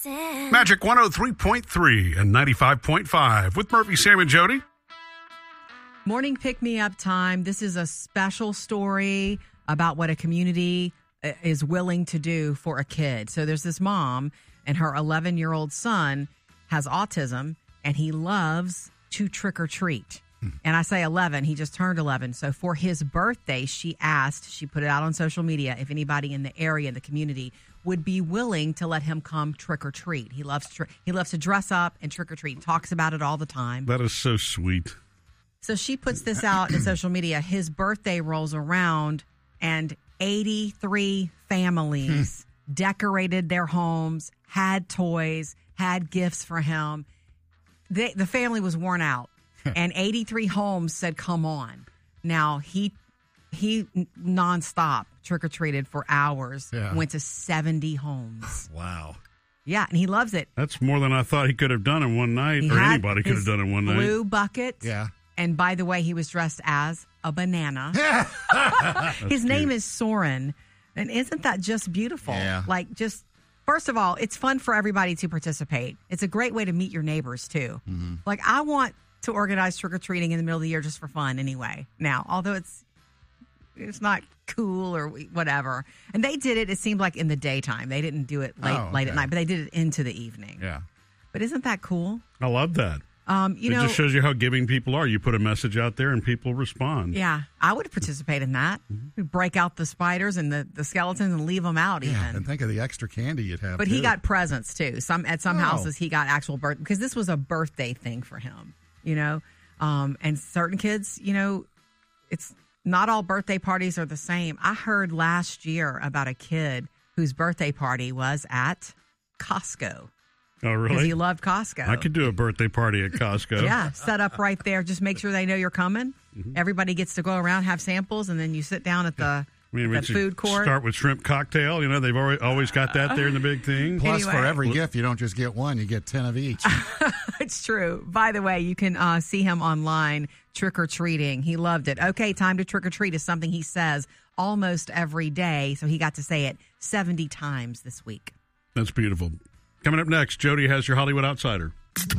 Magic 103.3 and 95.5 with Murphy, Sam, and Jody. Morning pick-me-up time. This is a special story about what a community is willing to do for a kid. So there's this mom, and her 11-year-old son has autism, and he loves to trick-or-treat. And I say 11, he just turned 11. So for his birthday, she put it out on social media, if anybody in the area, in the community, would be willing to let him come trick-or-treat. He loves to dress up and trick-or-treat. He talks about it all the time. That is so sweet. So she puts this out in social media. His birthday rolls around, and 83 families decorated their homes, had toys, had gifts for him. The family was worn out, and 83 homes said, come on. Now, he nonstop trick-or-treated for hours, went to 70 homes. Wow. Yeah, and he loves it. That's more than I thought he could have done in one night, or anybody could have done in one night. Blue bucket. Yeah. And by the way, he was dressed as a banana. His name is Soren. And isn't that just beautiful? Yeah. First of all, it's fun for everybody to participate. It's a great way to meet your neighbors, too. Mm-hmm. I want to organize trick-or-treating in the middle of the year just for fun anyway. Now, although it's not cool or whatever. And they did it seemed like in the daytime. They didn't do it late at night, but they did it into the evening. Yeah. But isn't that cool? I love that. It just shows you how giving people are. You put a message out there and people respond. Yeah, I would participate in that. We'd break out the spiders and the skeletons and leave them out even. And think of the extra candy you'd have. But he got presents too. At some houses he got actual birthday, because this was a birthday thing for him, and certain kids, it's not all birthday parties are the same. I heard last year about a kid whose birthday party was at Costco. Oh, really? Because he loved Costco. I could do a birthday party at Costco. Yeah, set up right there. Just make sure they know you're coming. Mm-hmm. Everybody gets to go around, have samples, and then you sit down at the food court. Start with shrimp cocktail. They've always got that there in the big thing. Plus, for every gift, you don't just get one, you get 10 of each. It's true. By the way, you can see him online trick-or-treating. He loved it. Okay, time to trick-or-treat is something he says almost every day, so he got to say it 70 times this week. That's beautiful. Coming up next, Jody has your Hollywood Outsider.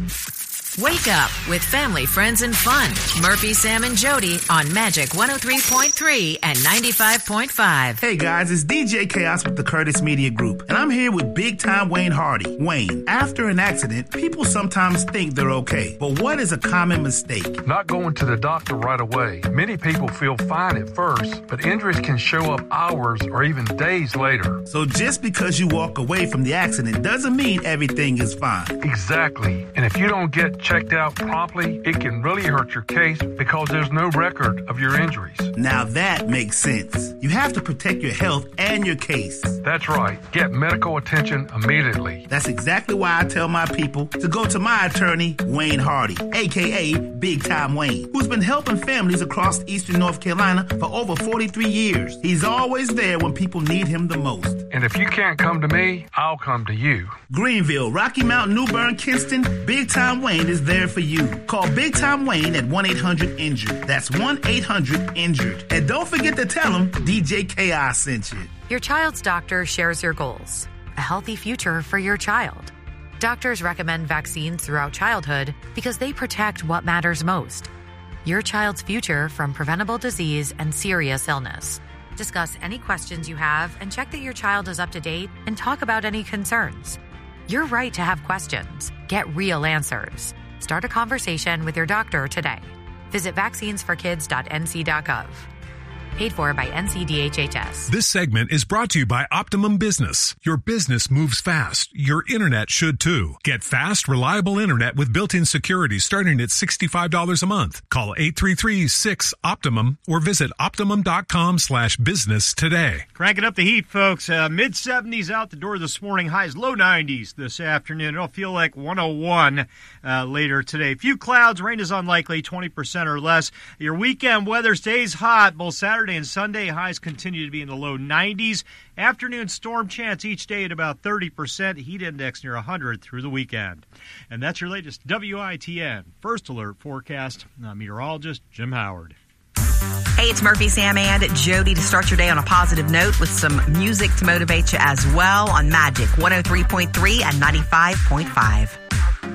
Wake up with family, friends, and fun. Murphy, Sam, and Jody on Magic 103.3 and 95.5. Hey guys, it's DJ Chaos with the Curtis Media Group, and I'm here with big-time Wayne Hardy. Wayne, after an accident, people sometimes think they're okay, but what is a common mistake? Not going to the doctor right away. Many people feel fine at first, but injuries can show up hours or even days later. So just because you walk away from the accident doesn't mean everything is fine. Exactly. And if you don't get checked out promptly, it can really hurt your case because there's no record of your injuries. Now that makes sense. You have to protect your health and your case. That's right. Get medical attention immediately. That's exactly why I tell my people to go to my attorney, Wayne Hardy, a.k.a. Big Time Wayne, who's been helping families across eastern North Carolina for over 43 years. He's always there when people need him the most. And if you can't come to me, I'll come to you. Greenville, Rocky Mount, New Bern, Kinston, Big Time Wayne is there for you. Call Big Time Wayne at 1-800-INJURED. That's 1-800-INJURED. And don't forget to tell him DJ Chaos sent you. Your child's doctor shares your goals. A healthy future for your child. Doctors recommend vaccines throughout childhood because they protect what matters most. Your child's future from preventable disease and serious illness. Discuss any questions you have and check that your child is up to date and talk about any concerns. You're right to have questions. Get real answers. Start a conversation with your doctor today. Visit vaccinesforkids.nc.gov. Paid for by NCDHHS. This segment is brought to you by Optimum Business. Your business moves fast. Your internet should too. Get fast, reliable internet with built-in security starting at $65 a month. Call 833-6-OPTIMUM or visit optimum.com/business today. Cranking up the heat, folks. Mid-70s out the door this morning. Highs low 90s this afternoon. It'll feel like 101 later today. Few clouds. Rain is unlikely, 20% or less. Your weekend weather stays hot. Both Saturday and Sunday highs continue to be in the low 90s. Afternoon storm chance each day at about 30%. Heat index near 100 through the weekend. And that's your latest WITN First Alert forecast. I'm meteorologist Jim Howard. Hey, it's Murphy, Sam, and Jody to start your day on a positive note with some music to motivate you as well on Magic 103.3 and 95.5.